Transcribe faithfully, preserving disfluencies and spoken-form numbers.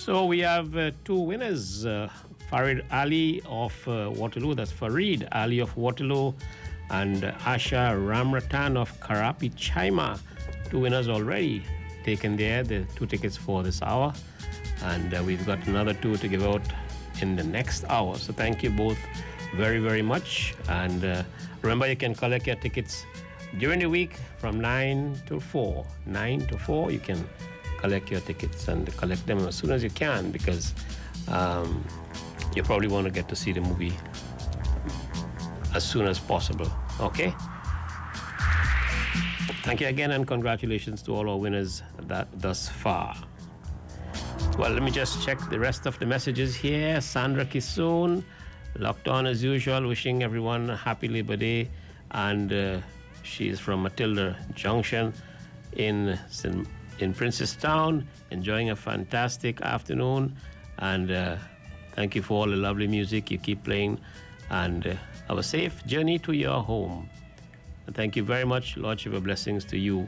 So we have uh, two winners. Uh, Farid Ali of uh, Waterloo, that's Farid Ali of Waterloo, and uh, Asha Ramratan of Karapi Chaima. Two winners already taken there, the two tickets for this hour. And uh, we've got another two to give out in the next hour. So thank you both very, very much. And uh, remember, you can collect your tickets during the week from nine to four. nine to four, you can collect your tickets and collect them as soon as you can, because um, you probably want to get to see the movie as soon as possible. Okay? Thank you again, and congratulations to all our winners that thus far. Well, let me just check the rest of the messages here. Sandra Kisoon, locked on as usual, wishing everyone a happy Labor Day. And uh, she's from Matilda Junction in Saint in Princestown, enjoying a fantastic afternoon. And uh, thank you for all the lovely music you keep playing. And uh, have a safe journey to your home. And thank you very much. Lord, give blessings to you